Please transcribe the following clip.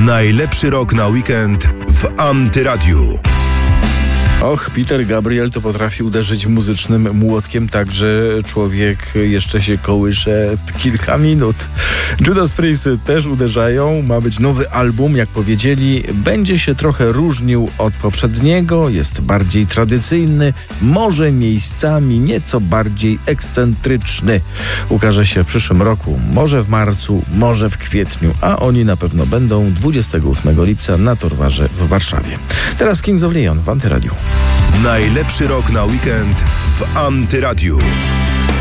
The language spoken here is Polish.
Najlepszy rok na weekend w Antyradiu. Och, Peter Gabriel to potrafi uderzyć muzycznym młotkiem tak, że człowiek jeszcze się kołysze kilka minut. Judas Priest też uderzają. Ma być nowy album, jak powiedzieli. Będzie się trochę różnił od poprzedniego. Jest bardziej tradycyjny. Może miejscami nieco bardziej ekscentryczny. Ukaże się w przyszłym roku. Może w marcu, może w kwietniu. A oni na pewno będą 28 lipca na Torwarze w Warszawie. Teraz Kings of Leon w Antyradiu. Najlepszy rok na weekend w Antyradiu.